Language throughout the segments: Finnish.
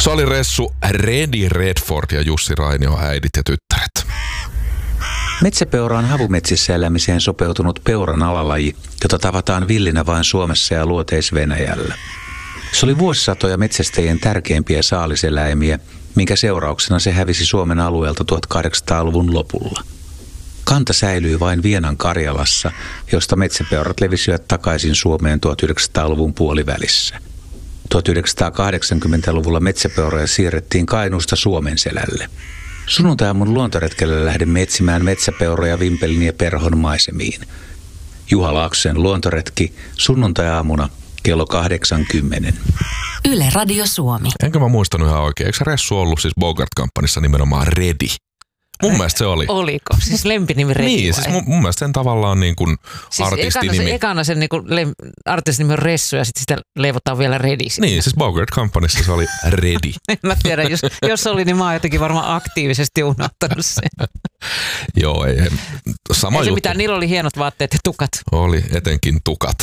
Se oli reissu Redi Redford ja Jussi Rainio, äidit ja tyttäret. Metsäpeura on havumetsissä elämiseen sopeutunut peuran alalaji, jota tavataan villinä vain Suomessa ja Luoteis-Venäjällä. Se oli vuosisatoja metsästäjien tärkeimpiä saaliseläimiä, minkä seurauksena se hävisi Suomen alueelta 1800-luvun lopulla. Kanta säilyi vain Vienan Karjalassa, josta metsäpeurat levisivät takaisin Suomeen 1900-luvun puolivälissä. 1980-luvulla metsäpeuroja siirrettiin Kainuusta Suomenselälle. Sunnuntai-aamun luontoretkelle lähdemme etsimään metsäpeuroja Vimpelin ja Perhon maisemiin. Juha Laaksosen luontoretki sunnuntai-aamuna kello 8:10. Yle Radio Suomi. Enkä mä muistanut ihan oikein. Eikö se reissu ollut siis Bogart-kampanjassa nimenomaan Redi? Mun mielestä se oli. Oliko? Siis lempinimi Redi Niin, siis mun mielestä sen tavallaan niin kuin siis artistinimi. Ekana sen niin kuin artistinimi on Ressu ja sitten sitä leivotaan vielä Redi. Niin, siis Bogart-kampanjassa se oli Redi. En mä tiedä, jos oli, niin mä oon jotenkin varmaan aktiivisesti unohtanut sen. Joo, ei. Sama ei se juttu. mitään, niillä oli hienot vaatteet ja tukat. Oli, etenkin tukat.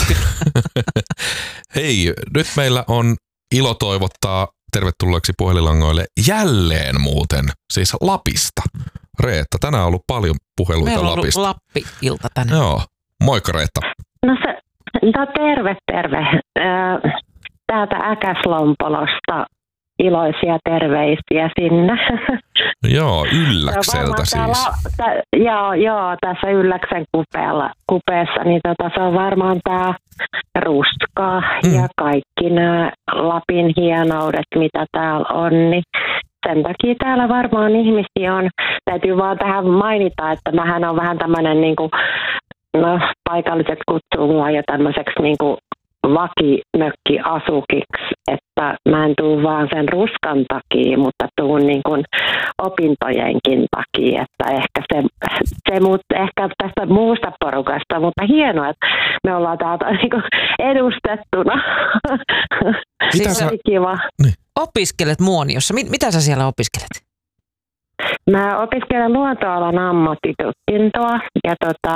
Hei, nyt meillä on ilo toivottaa tervetulleeksi puhelinlangoille jälleen muuten, siis Lapista. Reetta, tänään on ollut paljon puheluita Meillä on Lapista. ollut Lappi-ilta tänään. Joo, moikka Reetta. No terve. Täältä Äkäslompolosta iloisia terveisiä sinne. Joo, Ylläkseltä siis. Joo, tässä Ylläksen kupeessa, niin se on varmaan tämä ruska ja kaikki nämä Lapin hienoudet, mitä täällä on, niin sen takia täällä varmaan ihmisiä on. Täytyy vaan tähän mainita, että mähän on vähän tämmöinen, niin kuin, paikalliset kutsuu mua jo tämmöiseksi niin kuin vakimökkiasukiksi, että mä en tuu vaan sen ruskan takia, mutta tuun niin kuin opintojenkin takia, että ehkä tästä muusta porukasta, mutta hienoa, että me ollaan täältä niin kuin edustettuna. Mitä se on kiva. Niin. Opiskelet Muoniossa. Mitä sä siellä opiskelet? Mä opiskelen luontoalan ammattitutkintoa ja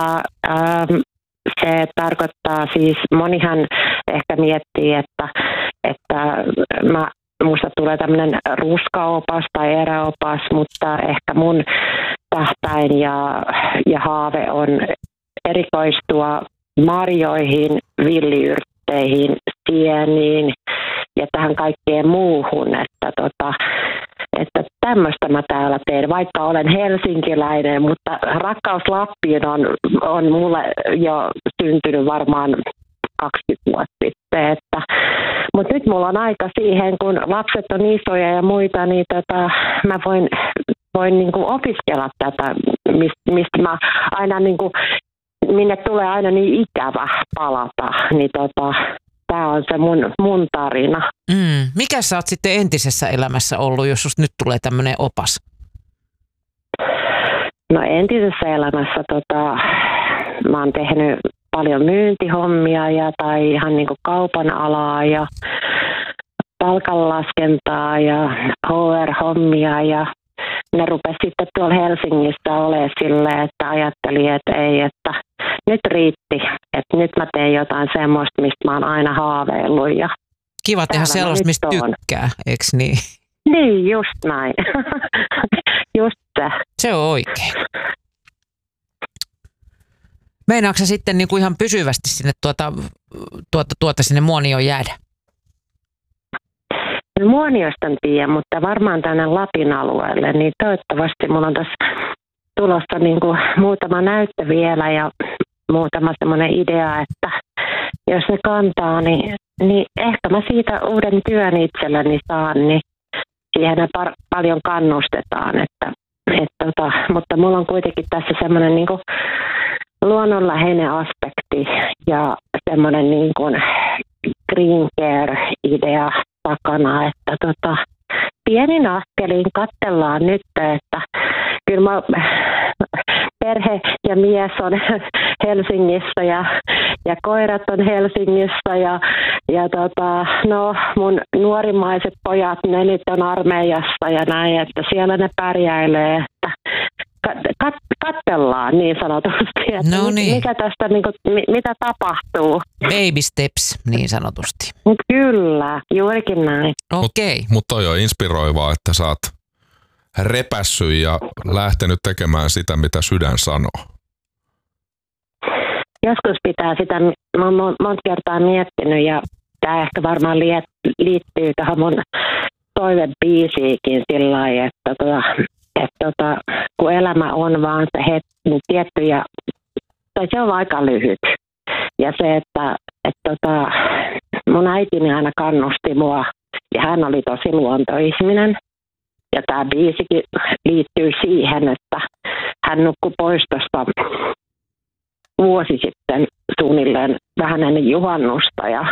se tarkoittaa siis, monihan ehkä miettii, että musta tulee tämmöinen ruskaopas tai eräopas, mutta ehkä mun tähtäin ja haave on erikoistua marjoihin, villiyrtteihin, sieniin ja tähän kaikkeen muuhun, että tämmöistä mä täällä teen, vaikka olen helsinkiläinen, mutta rakkaus Lappiin on mulle jo syntynyt varmaan 20 vuotta sitten, mutta nyt mulla on aika siihen, kun lapset on isoja ja muita, niin mä voin niinku opiskella tätä, mistä mä aina niinku, minne tulee aina niin ikävä palata, niin tämä on se mun tarina. Mikä sä oot sitten entisessä elämässä ollut, jos susta nyt tulee tämmöinen opas? No entisessä elämässä mä oon tehnyt paljon myyntihommia tai ihan niin kuin kaupan alaa ja palkanlaskentaa ja HR-hommia ja ne rupesi sitten tuolla Helsingissä olemaan silleen, että ajattelin, että ei, että nyt riitti, että nyt mä teen jotain semmoista, mistä mä oon aina haaveillut. Ja kiva tehdä sellaista, mistä tykkää, eikö niin? Niin, just näin. Just se. Se on oikein. Meinaatko sä sitten niin kuin ihan pysyvästi sinne sinne Muonioon jäädä? Muoniosta en tiedä, mutta varmaan tänne Lapin alueelle, niin toivottavasti mulla on tässä tulossa niin kuin muutama näyttö vielä ja muutama semmoinen idea, että jos se kantaa, niin ehkä mä siitä uuden työn itselleni saan, niin siihen paljon kannustetaan, mutta mulla on kuitenkin tässä semmoinen niin kuin luonnonläheinen aspekti ja semmoinen niin kuin green care-idea takana, että pienin askelin katsellaan nyt, että kyllä perhe ja mies on Helsingissä ja koirat on Helsingissä ja mun nuorimaiset pojat, ne nyt on armeijassa ja näin, että siellä ne pärjäilee, että katsellaan niin sanotusti, että No niin. mikä tästä, niin kuin, mitä tapahtuu. Baby steps niin sanotusti. Kyllä, juurikin näin. Okei. Mutta toi on inspiroivaa, että sä oot repässyt ja lähtenyt tekemään sitä, mitä sydän sanoo. Joskus pitää sitä, mä oon monta kertaa miettinyt ja tämä ehkä varmaan liittyy tähän mun toivebiisiikin sillä lailla, että kun elämä on vaan se hetki tietty tai se on aika lyhyt. Ja se, että mun äitini aina kannusti mua ja hän oli tosi luontoihminen. Ja tämä biisikin liittyy siihen, että hän nukkui pois tuosta vuosi sitten suunnilleen vähän ennen juhannusta ja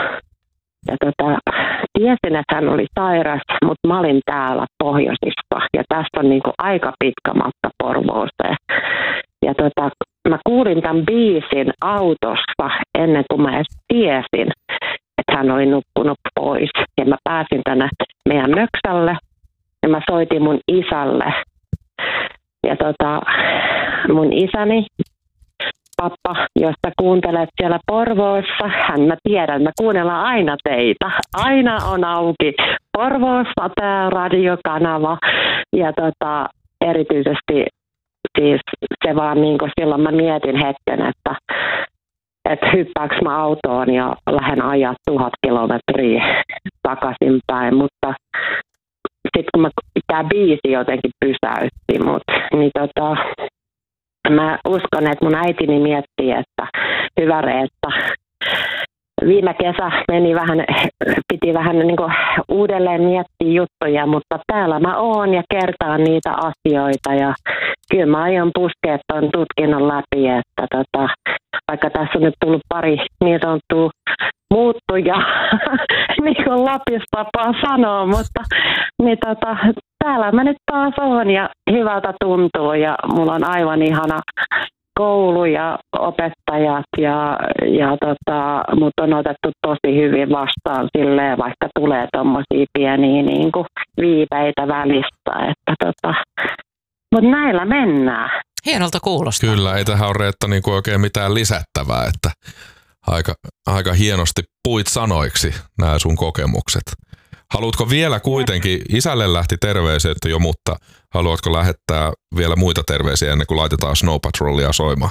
tiesin, että hän oli sairas, mutta mä olin täällä pohjoisissa ja tästä on niinku aika pitkä matka Porvooseen. Ja mä kuulin tämän biisin autossa ennen kuin mä edes tiesin, että hän oli nukkunut pois. Ja mä pääsin tänne meidän möksälle ja mä soitin mun isälle. Ja mun isäni, pappa, jos sä kuuntelet siellä Porvoossa, mä tiedän, mä kuunnellaan aina teitä. Aina on auki Porvoossa tää radiokanava. Ja erityisesti siis se vaan niin kuin silloin mä mietin hetken, että hyppääks mä autoon ja lähden ajaa 1000 kilometriä takaisinpäin. Mutta sitten kun tää biisi jotenkin pysäytti mut, niin mä uskon, että mun äitini miettii, että hyvä Reetta. Viime kesä piti vähän niin kuin uudelleen miettiä juttuja, mutta täällä mä oon ja kertaan niitä asioita ja kyllä mä aion puskea ton tutkinnon läpi, että vaikka tässä on nyt tullut pari niin sanottua muuttuja, niin kuin Lapissa tapaa sanoa, mutta niin täällä mä nyt taas oon ja hyvältä tuntuu ja mulla on aivan ihana koulu ja opettajat ja mut on otettu tosi hyvin vastaan silleen, vaikka tulee tommosia pieniä niin kuin viipeitä välistä, että mut näillä mennään. Hienolta kuulostaa. Kyllä, ei tähän ole Reetta niin kuin oikein mitään lisättävää, että aika hienosti puit sanoiksi nämä sun kokemukset. Haluatko vielä kuitenkin, isälle lähti terveiset jo, mutta haluatko lähettää vielä muita terveisiä ennen kuin laitetaan Snow Patrolia soimaan?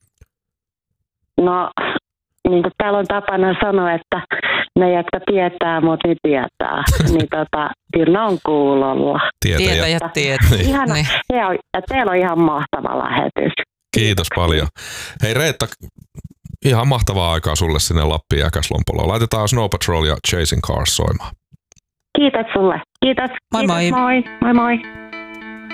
No, niin kuin täällä on tapana sanoa, että ne, jotka tietää, mutta ne tietää, niin kyllä on kuulolla. Tietäjät tietää. Ihana, teillä on ihan mahtava lähetys. Kiitos paljon. Hei Reetta, ihan mahtavaa aikaa sulle sinne Lappiin Jäkäslompolla. Laitetaan Snow Patrol ja Chasing Cars soimaan. Kiitos sulle. Kiitos. Moi Kiitos, moi. Moi moi.